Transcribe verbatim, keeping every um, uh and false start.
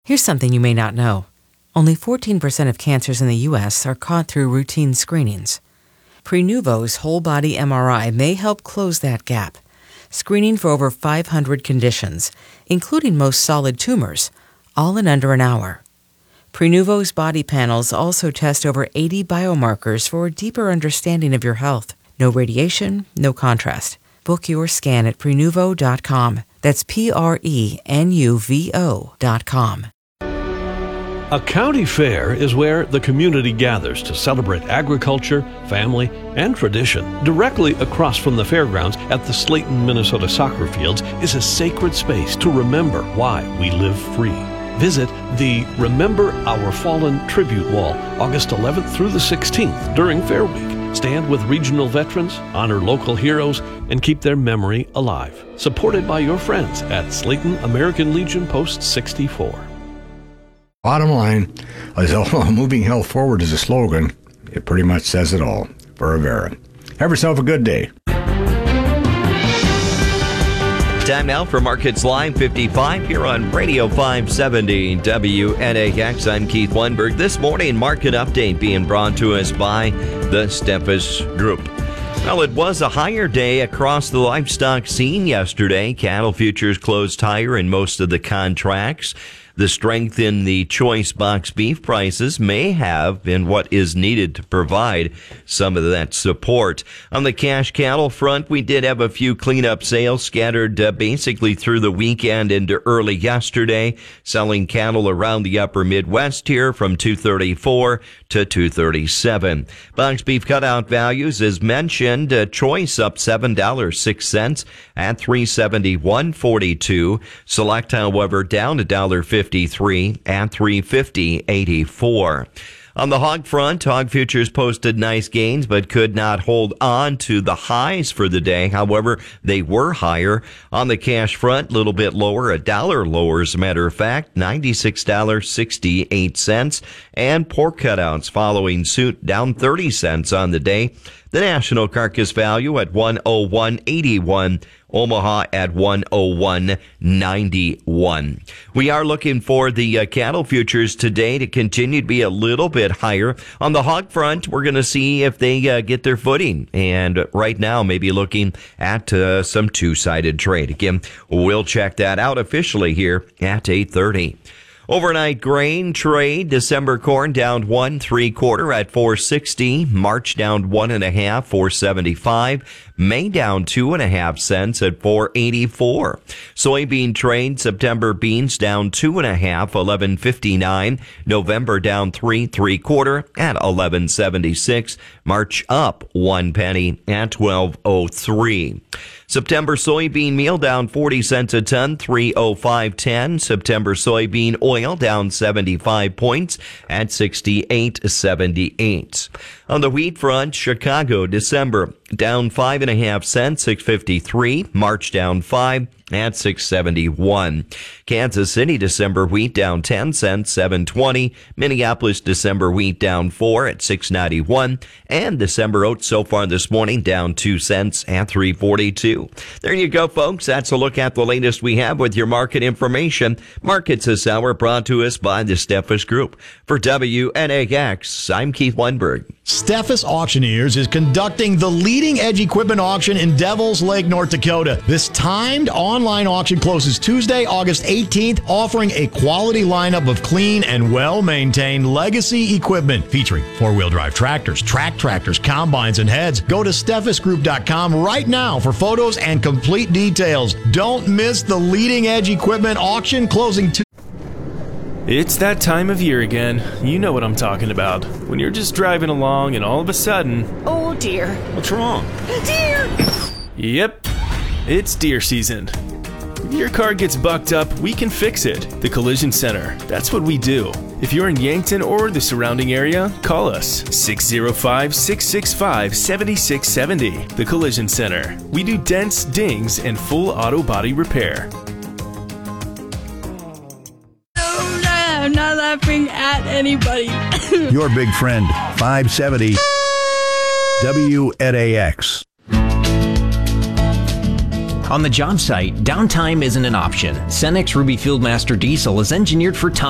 Here's something you may not know. Only fourteen percent of cancers in the U S are caught through routine screenings. Prenuvo's whole-body M R I may help close that gap, screening for over five hundred conditions, including most solid tumors, all in under an hour. Prenuvo's body panels also test over eighty biomarkers for a deeper understanding of your health. No radiation, no contrast. Book your scan at Prenuvo dot com. That's P R E N U V O dot com. A county fair is where the community gathers to celebrate agriculture, family, and tradition. Directly across from the fairgrounds at the Slayton, Minnesota soccer fields is a sacred space to remember why we live free. Visit the Remember Our Fallen Tribute Wall August eleventh through the sixteenth during Fair Week. Stand with regional veterans, honor local heroes, and keep their memory alive. Supported by your friends at Slayton American Legion Post sixty-four. Bottom line, although moving health forward is a slogan, it pretty much says it all. For Avera. Have yourself a good day. Time now for Markets Live fifty-five here on Radio five seventy W N A X. I'm Keith Weinberg. This morning, market update being brought to us by the Steffes Group. Well, it was a higher day across the livestock scene yesterday. Cattle futures closed higher in most of the contracts. The strength in the choice box beef prices may have been what is needed to provide some of that support. On the cash cattle front, we did have a few cleanup sales scattered uh, basically through the weekend into early yesterday, selling cattle around the upper Midwest here from two thirty-four to two thirty-seven. Box beef cutout values, as mentioned, uh, choice up seven dollars and six cents at three seventy-one forty-two. Select, however, down a dollar fifty-three at three fifty eighty-four. On the hog front, hog futures posted nice gains but could not hold on to the highs for the day. However, they were higher. On the cash front, a little bit lower, a dollar lower as a matter of fact, ninety-six dollars and sixty-eight cents. And pork cutouts following suit, down thirty cents on the day. The national carcass value at one oh one eighty-one. Omaha at one oh one ninety-one. We are looking for the uh, cattle futures today to continue to be a little bit higher. On the hog front, we're going to see if they uh, get their footing. And right now, maybe looking at uh, some two-sided trade. Again, we'll check that out officially here at eight thirty. Overnight grain trade, December corn down one three quarter at four sixty. March down one and a half, four seventy-five. May down two and a half cents at four eighty-four. Soybean trade, September beans down two and a half, eleven fifty-nine. November down three three quarter at eleven seventy-six. March up one penny at twelve oh three. September soybean meal down forty cents a ton, three oh five ten. September soybean oil down seventy-five points at sixty-eight seventy-eight. On the wheat front, Chicago, December down five and a half cents, six fifty-three. March down five at six seventy-one. Kansas City, December wheat down ten cents, seven twenty. Minneapolis, December wheat down four at six ninety-one. And December oats so far this morning down two cents at three forty-two. There you go, folks. That's a look at the latest we have with your market information. Markets this hour brought to us by the Steffes Group. For W N A X, I'm Keith Weinberg. Steffes Auctioneers is conducting the leading-edge equipment auction in Devils Lake, North Dakota. This timed online auction closes Tuesday, August eighteenth, offering a quality lineup of clean and well-maintained legacy equipment featuring four-wheel drive tractors, track tractors, combines, and heads. Go to Steffes Group dot com right now for photos and complete details. Don't miss the leading-edge equipment auction closing Tuesday. It's that time of year again. You know what I'm talking about. When you're just driving along and all of a sudden... Oh dear. What's wrong? Deer! Yep, it's deer season. If your car gets bucked up, we can fix it. The Collision Center. That's what we do. If you're in Yankton or the surrounding area, call us. six oh five, six six five, seven six seven zero. The Collision Center. We do dents, dings, and full auto body repair. I'm not laughing at anybody. Your big friend, five seventy W N A X. On the job site, downtime isn't an option. Cenex Ruby Fieldmaster Diesel is engineered for tough